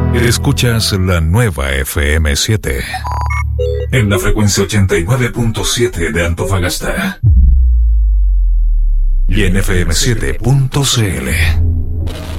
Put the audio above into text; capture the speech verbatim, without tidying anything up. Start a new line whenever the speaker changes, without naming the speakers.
Escuchas la nueva F M siete en la frecuencia ochenta y nueve punto siete de Antofagasta y en F M siete punto C L.